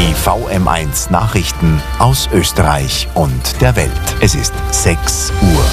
Die VM1 Nachrichten aus Österreich und der Welt. Es ist 6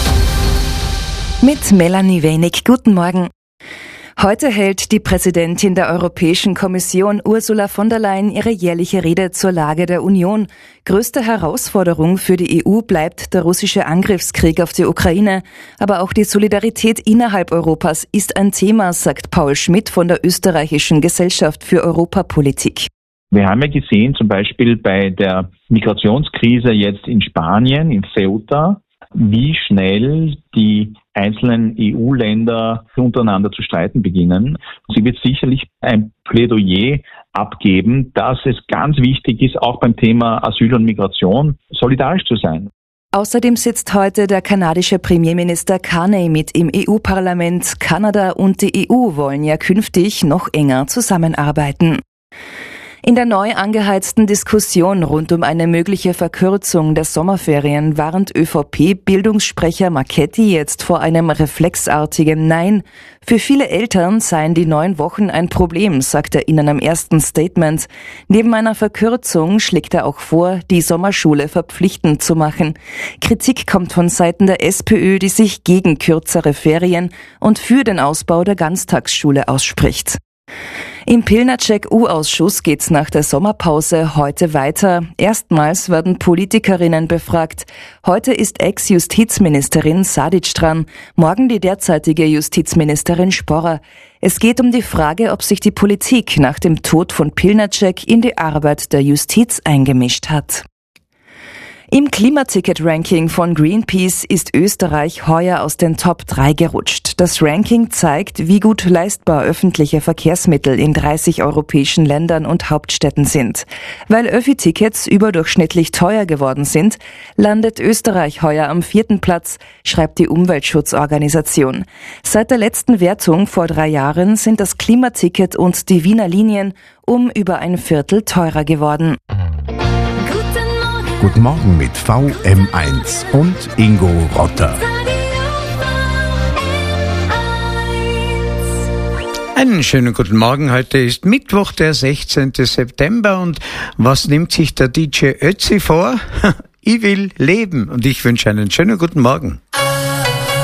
Uhr. Mit Melanie Wenig. Guten Morgen. Heute hält die Präsidentin der Europäischen Kommission Ursula von der Leyen ihre jährliche Rede zur Lage der Union. Größte Herausforderung für die EU bleibt der russische Angriffskrieg auf die Ukraine. Aber auch die Solidarität innerhalb Europas ist ein Thema, sagt Paul Schmidt von der Österreichischen Gesellschaft für Europapolitik. Wir haben ja gesehen, zum Beispiel bei der Migrationskrise jetzt in Spanien, in Ceuta, wie schnell die einzelnen EU-Länder untereinander zu streiten beginnen. Sie wird sicherlich ein Plädoyer abgeben, dass es ganz wichtig ist, auch beim Thema Asyl und Migration solidarisch zu sein. Außerdem sitzt heute der kanadische Premierminister Carney mit im EU-Parlament. Kanada und die EU wollen ja künftig noch enger zusammenarbeiten. In der neu angeheizten Diskussion rund um eine mögliche Verkürzung der Sommerferien warnt ÖVP-Bildungssprecher Marchetti jetzt vor einem reflexartigen Nein. Für viele Eltern seien die 9 Wochen ein Problem, sagt er in einem ersten Statement. Neben einer Verkürzung schlägt er auch vor, die Sommerschule verpflichtend zu machen. Kritik kommt von Seiten der SPÖ, die sich gegen kürzere Ferien und für den Ausbau der Ganztagsschule ausspricht. Im Pilnacek-U-Ausschuss geht's nach der Sommerpause heute weiter. Erstmals werden Politikerinnen befragt. Heute ist Ex-Justizministerin Sadic dran, morgen die derzeitige Justizministerin Sporrer. Es geht um die Frage, ob sich die Politik nach dem Tod von Pilnacek in die Arbeit der Justiz eingemischt hat. Im Klimaticket-Ranking von Greenpeace ist Österreich heuer aus den Top 3 gerutscht. Das Ranking zeigt, wie gut leistbar öffentliche Verkehrsmittel in 30 europäischen Ländern und Hauptstädten sind. Weil Öffi-Tickets überdurchschnittlich teuer geworden sind, landet Österreich heuer am 4. Platz, schreibt die Umweltschutzorganisation. Seit der letzten Wertung vor 3 Jahren sind das Klimaticket und die Wiener Linien um über ein Viertel teurer geworden. Guten Morgen mit VM1 und Ingo Rotter. Einen schönen guten Morgen. Heute ist Mittwoch, der 16. September. Und was nimmt sich der DJ Ötzi vor? Ich will leben. Und ich wünsche einen schönen guten Morgen.